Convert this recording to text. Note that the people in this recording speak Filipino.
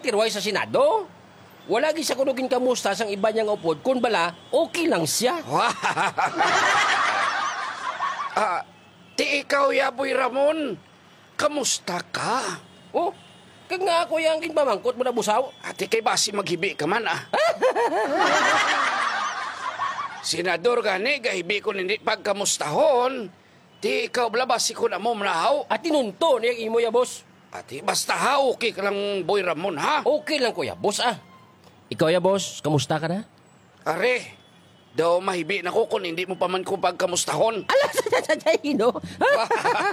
matirway sa Senado. Wala gi sa kunugin kamusta sang iba niyang upod kun bala okay lang siya. Ti ikaw yaboy Ramon. Kamusta ka? Oh, kag nga ako yang kinpamangkot mo na busaw. Ati kay basi maghibi ka man Senador gani, gahibi ko hindi pagkamustahon. Ti ikaw bala basi ko na mo manahaw. At tinunto niyang imo ya boss. Ati basta ha, okay ka lang boy Ramon ha. Okay lang kuya, boss Ikaw ya boss, kamusta ka na? Are, daw mahibi na ko kung hindi mo pa man ko pagkamustahon. Ala, no?